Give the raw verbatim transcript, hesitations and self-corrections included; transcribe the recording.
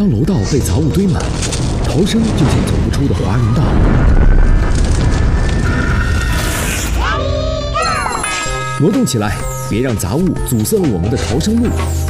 当楼道被杂物堆满，逃生就像走不出的华容道。挪动起来，别让杂物阻塞了我们的逃生路。